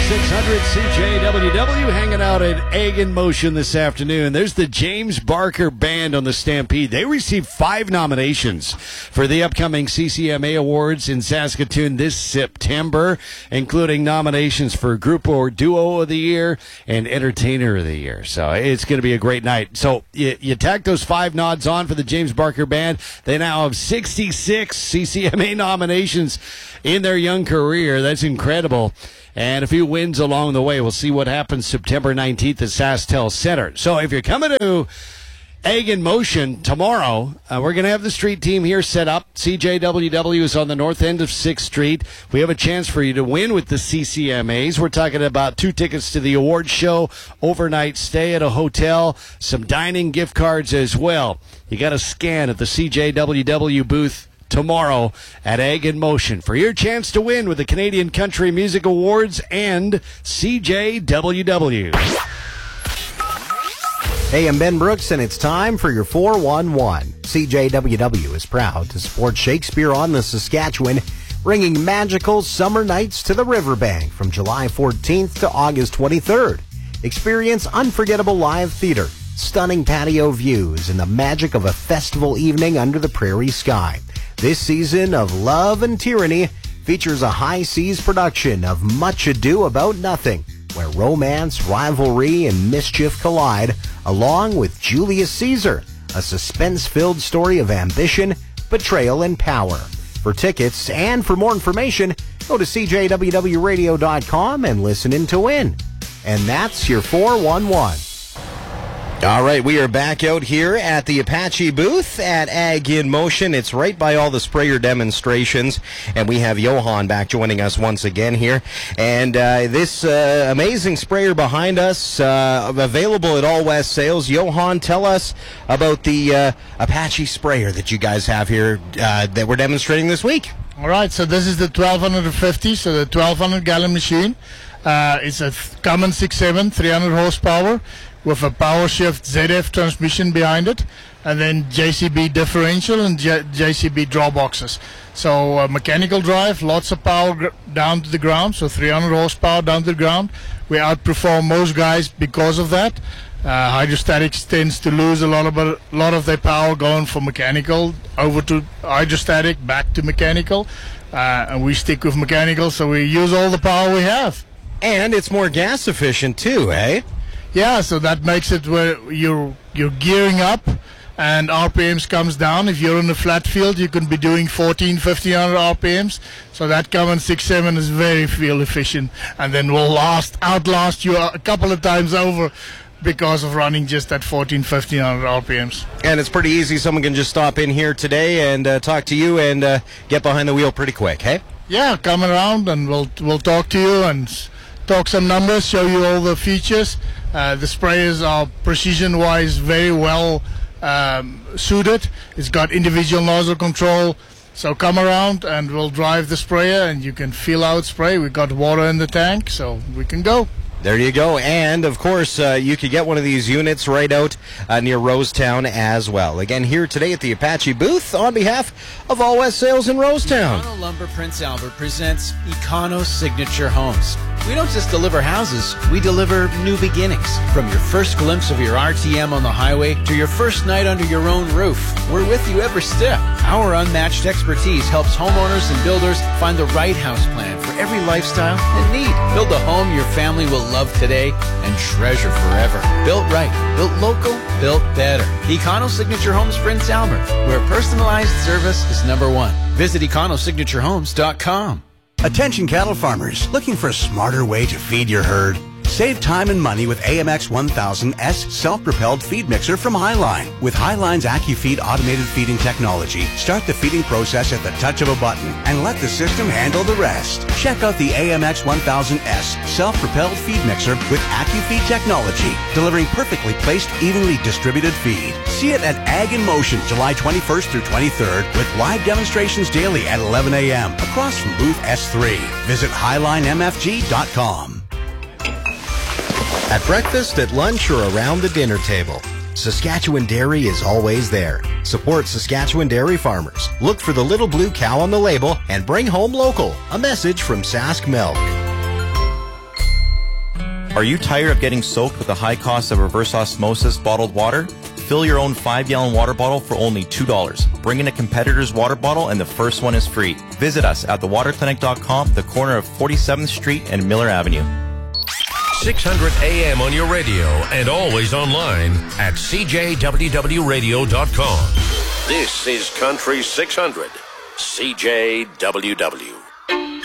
600 CJWW, hanging out at Egg in Motion this afternoon. There's the James Barker Band on the Stampede. They received 5 nominations for the upcoming CCMA Awards in Saskatoon this September, including nominations for Group or Duo of the Year and Entertainer of the Year. So it's going to be a great night. So you tack those 5 nods on for the James Barker Band. They now have 66 CCMA nominations in their young career. That's incredible. And a few wins along the way. We'll see what happens September 19th at SaskTel Center. So if you're coming to Egg in Motion tomorrow, we're going to have the street team here set up. CJWW is on the north end of 6th Street. We have a chance for you to win with the CCMAs. We're talking about 2 tickets to the award show, overnight stay at a hotel, some dining gift cards as well. You got to scan at the CJWW booth tomorrow at Egg in Motion for your chance to win with the Canadian Country Music Awards and CJWW. Hey, I'm Ben Brooks, and it's time for your 411. CJWW is proud to support Shakespeare on the Saskatchewan, bringing magical summer nights to the riverbank from July 14th to August 23rd. Experience unforgettable live theater, stunning patio views, and the magic of a festival evening under the prairie sky. This season of Love and Tyranny features a High Seas production of Much Ado About Nothing, where romance, rivalry, and mischief collide, along with Julius Caesar, a suspense-filled story of ambition, betrayal, and power. For tickets and for more information, go to cjwwradio.com and listen in to win. And that's your 411. All right, we are back out here at the Apache booth at Ag in Motion. It's right by all the sprayer demonstrations, and we have Johan back joining us once again here. And this amazing sprayer behind us, available at All West Sales. Johan, tell us about the Apache sprayer that you guys have here that we're demonstrating this week. All right, so this is the 1250, so the 1200-gallon machine. It's a Cummins 6.7, 300 horsepower. With a PowerShift ZF transmission behind it, and then JCB differential and JCB draw boxes. So mechanical drive, lots of power down to the ground, so 300 horsepower down to the ground. We outperform most guys because of that. Hydrostatics tends to lose a lot of their power going from mechanical over to hydrostatic, back to mechanical, and we stick with mechanical, so we use all the power we have. And it's more gas efficient too, eh? Yeah, so that makes it where you're gearing up and RPMs comes down. If you're in a flat field, you can be doing 1500 RPMs. So that Cummins 6.7 is very fuel efficient, and then will outlast you a couple of times over because of running just at 1500 RPMs. And it's pretty easy. Someone can just stop in here today and talk to you and get behind the wheel pretty quick, hey? Yeah, come around and we'll talk to you and talk some numbers, show you all the features. The sprayers are precision-wise very well suited. It's got individual nozzle control. So come around and we'll drive the sprayer and you can feel out spray. We've got water in the tank, so we can go. There you go. And, of course, you could get one of these units right out near Rosetown as well. Again, here today at the Apache booth on behalf of All West Sales in Rosetown. Econo Lumber Prince Albert presents Econo Signature Homes. We don't just deliver houses, we deliver new beginnings. From your first glimpse of your RTM on the highway to your first night under your own roof, we're with you every step. Our unmatched expertise helps homeowners and builders find the right house plan for every lifestyle and need. Build a home your family will love today and treasure forever. Built right, built local, built better. Econo Signature Homes Prince Albert, where personalized service is number one. Visit EconoSignatureHomes.com. Attention cattle farmers, looking for a smarter way to feed your herd? Save time and money with AMX 1000S self-propelled feed mixer from Highline. With Highline's AccuFeed automated feeding technology, start the feeding process at the touch of a button and let the system handle the rest. Check out the AMX 1000S self-propelled feed mixer with AccuFeed technology, delivering perfectly placed, evenly distributed feed. See it at Ag in Motion, July 21st through 23rd, with live demonstrations daily at 11 a.m. across from booth S3. Visit HighlineMFG.com. At breakfast, at lunch, or around the dinner table, Saskatchewan Dairy is always there. Support Saskatchewan dairy farmers. Look for the little blue cow on the label and bring home local. A message from Sask Milk. Are you tired of getting soaked with the high cost of reverse osmosis bottled water? Fill your own 5-gallon water bottle for only $2. Bring in a competitor's water bottle and the first one is free. Visit us at thewaterclinic.com, the corner of 47th Street and Miller Avenue. 600 AM on your radio and always online at cjwwradio.com. This is Country 600, CJWW.